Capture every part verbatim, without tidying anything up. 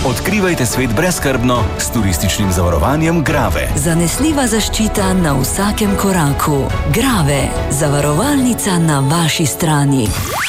Odkrivajte svet brezskrbno s turističnim zavarovanjem Grave. Zanesljiva zaščita na vsakem koraku. Grave, zavarovalnica na vaši strani.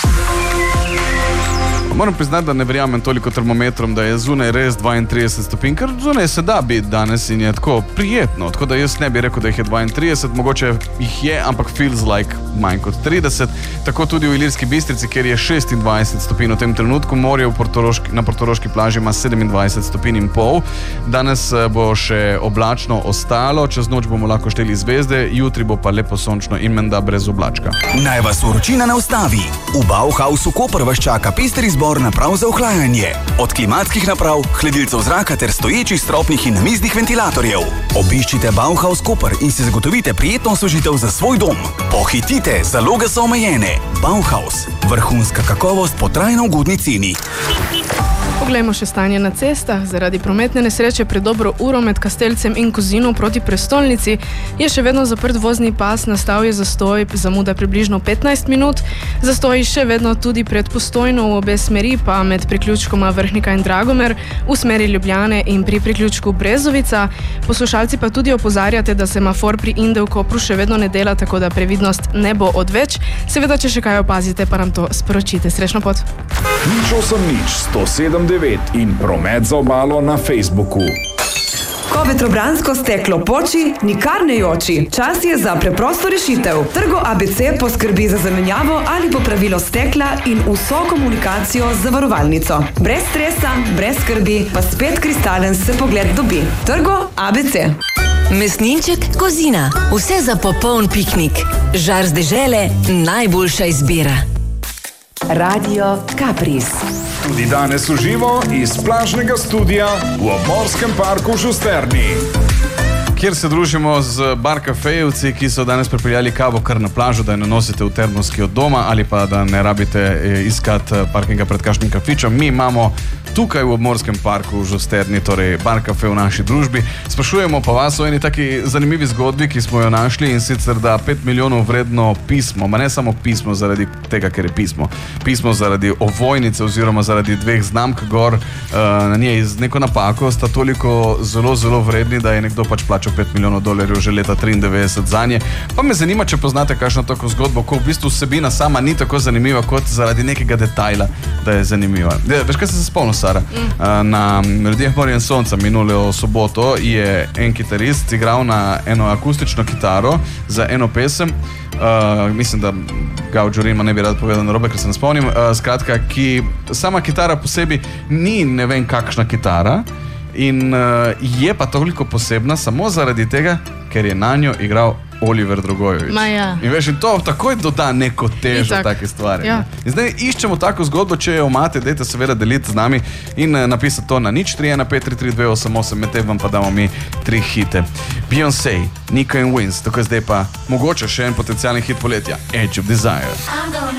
Moram priznati, da ne verjamem toliko termometrom, da je zunaj res dvaintrideset stopinj, ker zunaj se da biti danes in je tako prijetno. Tako da jaz ne bi rekel, da jih je dvaintrideset, mogoče jih je, ampak feels like manj kot trideset. Tako tudi v Ilirski Bistrici, kjer je šestindvajset stopinj v tem trenutku, morje v Portoroški, na Portoroški plaži ima sedemindvajset stopinj in pol. Danes bo še oblačno ostalo, čez noč bomo lahko šteli zvezde, jutri bo pa lepo sončno in menda brez oblačka. Naj vas vročina ne ustavi. V Bauhausu Koper vas čaka pester izbor naprav za ohlajanje. Od klimatskih naprav, hladilcev zraka ter stoječih stropnih in namiznih ventilatorjev. Obiščite Bauhaus Koper in si zagotovite prijetno osvežitev za svoj dom. Pohitite, zaloge so omejene. Bauhaus, vrhunska kakovost po trajno ugodni ceni. Poglejmo še stanje na cestah. Zaradi prometne nesreče pred dobro uro med Kastelcem in Kozino proti prestolnici je še vedno zaprt vozni pas, nastal je zastoj, zamuda približno petnajst minut. Zastoji še vedno tudi pred Postojno v obe smeri, pa med priključkoma Vrhnika in Dragomer v smeri Ljubljane in pri priključku Brezovica. Poslušalci pa tudi opozarjate, da semafor pri Inde v Kopru še vedno ne dela, tako da previdnost ne bo odveč. Seveda, če še kaj opazite, pa nam to sporočite. Srečno pot! Nič osem nič sto sedem devet in promet za obalo na Facebooku. Ko vetrobransko steklo poči, nikar ne joči. Čas je za preprosto rešitev. Trgo A B C poskrbi za zamenjavo ali popravilo stekla in vso komunikacijo z zavarovalnico. Brez stresa, brez skrbi, pa spet kristalen se pogled dobi. Trgo A B C. Mesninček Kozina. Vse za popoln piknik. Žar z dežele, najboljša izbira. Radio Kapris. Tudi danes v živo iz plažnega studia v obmorskem parku v Šusterni, kjer se družimo z bar kafejevci, ki so danes pripeljali kavo kar na plažo, da jo ne nosite v termoski od doma ali pa da ne rabite iskati parkinga pred kakšnim kafičem. Mi imamo tukaj v obmorskem parku v Šusterni, torej bar kafe v naši družbi. Sprašujemo pa vas o eni taki zanimivi zgodbi, ki smo jo našli, in sicer da pet milijonov vredno pismo, ma ne samo pismo zaradi tega, ker je pismo, pismo zaradi ovojnice oziroma zaradi dveh znamk gor, na njej z neko napako sta toliko zelo, zelo vredni, da je nekdo pač plačal pet milijonov dolarjev že leta triindevetdeset zanje. Pa me zanima, če poznate kakšno tako zgodbo, ko v bistvu vsebina sama ni tako zanimiva kot zaradi nekega detajla, da je zanimiva. De, veš, kaj se se spomnil, Sara? Mm. Na Melodijah morja in sonca minulo soboto je en kitarist igral na eno akustično kitaro za eno pesem. Uh, mislim, da Gao Džurima ne bi rad povedal narobe, ker se ne spomnim. Uh, skratka, ki sama kitara po sebi ni ne vem kakšna kitara in uh, je pa toliko posebna samo zaradi tega, ker je na njo igral Oliver Drogojević. Ja. In veš, in to takoj doda neko težo take stvari. Ja. In zdaj iščemo tako zgodbo, če jo imate, dajte seveda deliti z nami in uh, napisati to na nič tri ena pet tri tri dve osem osem, medtem vam pa damo mi tri hite. Beyoncé, Nico in Wins, tako zdaj pa mogoče še en potencialni hit poletja, Edge of Desire.